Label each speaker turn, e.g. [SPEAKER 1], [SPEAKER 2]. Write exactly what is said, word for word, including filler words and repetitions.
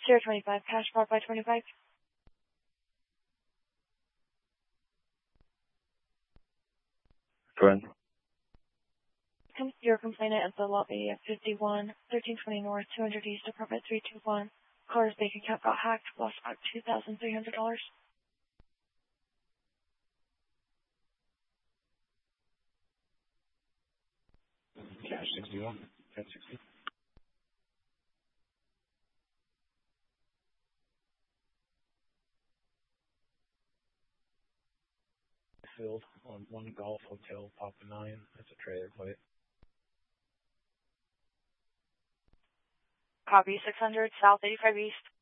[SPEAKER 1] Sierra twenty-five, cash bar by twenty-five.
[SPEAKER 2] Friend.
[SPEAKER 1] Your complainant at the lobby at fifty-one, thirteen twenty North, two hundred East, apartment three two one. Caller's bank account got hacked, lost about two thousand three hundred dollars.
[SPEAKER 3] Cash sixty-one. Cash sixty. Field on one Golf Hotel, Papa nine. That's a trailer plate.
[SPEAKER 1] Copy, six hundred South eighty-five East.